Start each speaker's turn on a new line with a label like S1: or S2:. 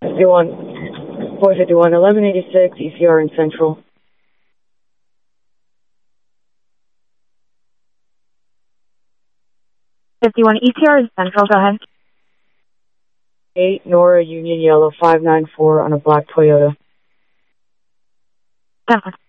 S1: 451, 1186, ECR in Central.
S2: 51 ECR in Central, go ahead.
S1: 8 Nora Union Yellow 594 on a black Toyota.
S2: 10-4.